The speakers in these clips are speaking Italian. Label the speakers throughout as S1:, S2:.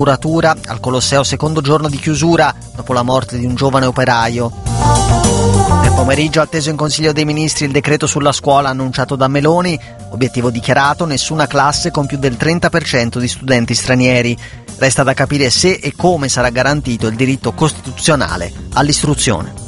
S1: muratura al Colosseo, secondo giorno di chiusura dopo la morte di un giovane operaio. Nel pomeriggio atteso in Consiglio dei Ministri il decreto sulla scuola annunciato da Meloni, obiettivo dichiarato: nessuna classe con più del 30% di studenti stranieri. Resta da capire se e come sarà garantito il diritto costituzionale all'istruzione.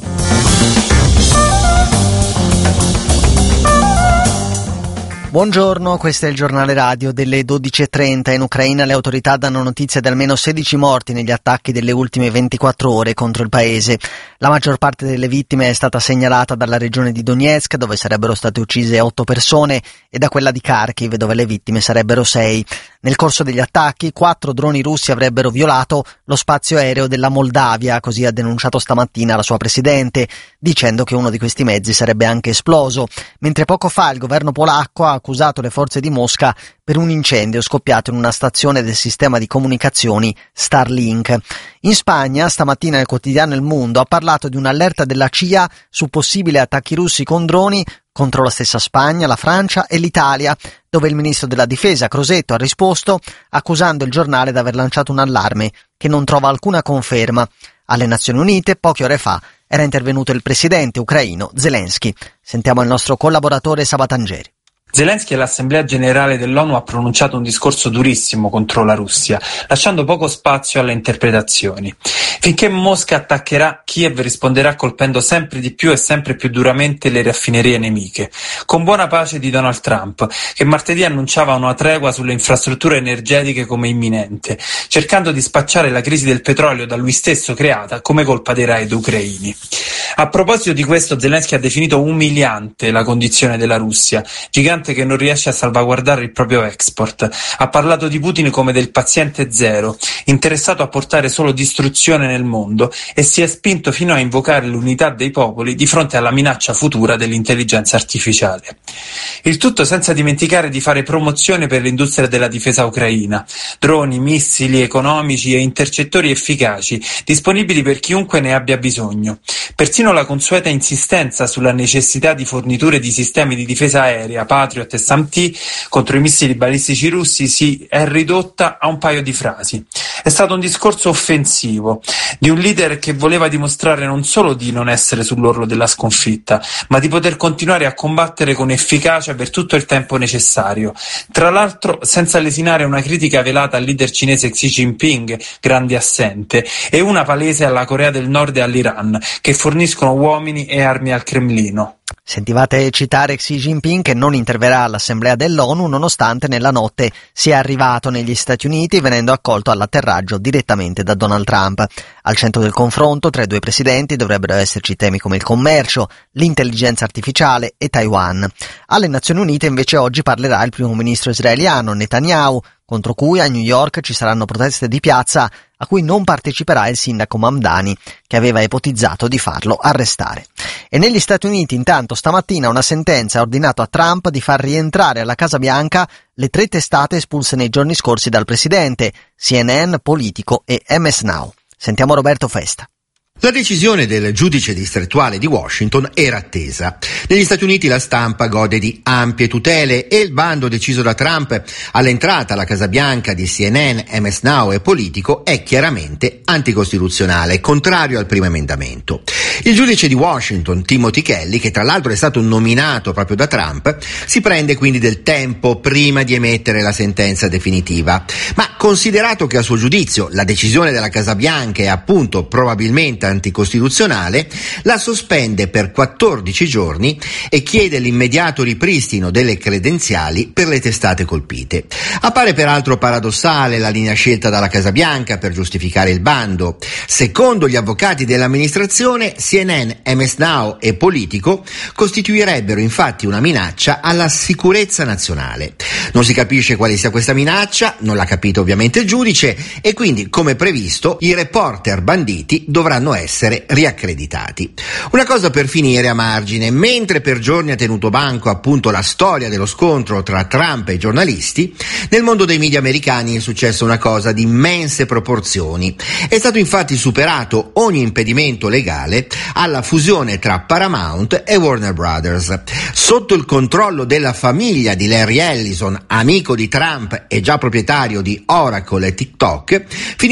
S1: Buongiorno, questo è il giornale radio delle 12.30. In Ucraina le autorità danno notizia di almeno 16 morti negli attacchi delle ultime 24 ore contro il paese. La maggior parte delle vittime è stata segnalata dalla regione di Donetsk, dove sarebbero state uccise 8 persone, e da quella di Kharkiv, dove le vittime sarebbero 6. Nel corso degli attacchi 4 droni russi avrebbero violato lo spazio aereo della Moldavia, così ha denunciato stamattina la sua presidente, dicendo che uno di questi mezzi sarebbe anche esploso, mentre poco fa il governo polacco ha accusato le forze di Mosca per un incendio scoppiato in una stazione del sistema di comunicazioni Starlink. In Spagna, stamattina il quotidiano Il Mundo ha parlato di un'allerta della CIA su possibili attacchi russi con droni contro la stessa Spagna, la Francia e l'Italia, dove il ministro della difesa Crosetto ha risposto accusando il giornale di aver lanciato un allarme che non trova alcuna conferma. Alle Nazioni Unite, poche ore fa, era intervenuto il presidente ucraino Zelensky. Sentiamo il nostro collaboratore Sabatangeri.
S2: Zelensky all'Assemblea Generale dell'ONU ha pronunciato un discorso durissimo contro la Russia, lasciando poco spazio alle interpretazioni. Finché Mosca attaccherà, Kiev risponderà colpendo sempre di più e sempre più duramente le raffinerie nemiche, con buona pace di Donald Trump, che martedì annunciava una tregua sulle infrastrutture energetiche come imminente, cercando di spacciare la crisi del petrolio da lui stesso creata come colpa dei raid ucraini. A proposito di questo, Zelensky ha definito umiliante la condizione della Russia, gigante che non riesce a salvaguardare il proprio export. Ha parlato di Putin come del paziente zero, interessato a portare solo distruzione nel mondo, e si è spinto fino a invocare l'unità dei popoli di fronte alla minaccia futura dell'intelligenza artificiale. Il tutto senza dimenticare di fare promozione per l'industria della difesa ucraina, droni, missili economici e intercettori efficaci, disponibili per chiunque ne abbia bisogno. Persino la consueta insistenza sulla necessità di forniture di sistemi di difesa aerea, Patriot e SAM-T contro i missili balistici russi si è ridotta a un paio di frasi. È stato un discorso offensivo di un leader che voleva dimostrare non solo di non essere sull'orlo della sconfitta, ma di poter continuare a combattere con efficacia per tutto il tempo necessario. Tra l'altro senza lesinare una critica velata al leader cinese Xi Jinping, grande assente, e una palese alla Corea del Nord e all'Iran, che forniscono uomini e armi al Cremlino.
S1: Sentivate citare Xi Jinping, che non interverrà all'Assemblea dell'ONU nonostante nella notte sia arrivato negli Stati Uniti, venendo accolto all'atterraggio direttamente da Donald Trump. Al centro del confronto tra i due presidenti dovrebbero esserci temi come il commercio, l'intelligenza artificiale e Taiwan. Alle Nazioni Unite invece oggi parlerà il primo ministro israeliano Netanyahu, contro cui a New York ci saranno proteste di piazza a cui non parteciperà il sindaco Mamdani, che aveva ipotizzato di farlo arrestare. E negli Stati Uniti intanto stamattina una sentenza ha ordinato a Trump di far rientrare alla Casa Bianca le 3 testate espulse nei giorni scorsi dal presidente, CNN, Politico e MS Now. Sentiamo Roberto Festa.
S3: La decisione del giudice distrettuale di Washington era attesa. Negli Stati Uniti la stampa gode di ampie tutele e il bando deciso da Trump all'entrata alla Casa Bianca di CNN, MS Now e Politico è chiaramente anticostituzionale, contrario al primo emendamento. Il giudice di Washington, Timothy Kelly, che tra l'altro è stato nominato proprio da Trump, si prende quindi del tempo prima di emettere la sentenza definitiva. Ma considerato che a suo giudizio la decisione della Casa Bianca è appunto probabilmente anticostituzionale, la sospende per 14 giorni e chiede l'immediato ripristino delle credenziali per le testate colpite. Appare peraltro paradossale la linea scelta dalla Casa Bianca per giustificare il bando. Secondo gli avvocati dell'amministrazione, CNN, MS Now e Politico costituirebbero infatti una minaccia alla sicurezza nazionale. Non si capisce quale sia questa minaccia, non l'ha capito ovviamente il giudice, e quindi, come previsto, i reporter banditi dovranno essere riaccreditati. Una cosa per finire a margine: mentre per giorni ha tenuto banco appunto la storia dello scontro tra Trump e i giornalisti, nel mondo dei media americani è successa una cosa di immense proporzioni. È stato infatti superato ogni impedimento legale alla fusione tra Paramount e Warner Brothers. Sotto il controllo della famiglia di Larry Ellison, amico di Trump e già proprietario di Oracle e TikTok,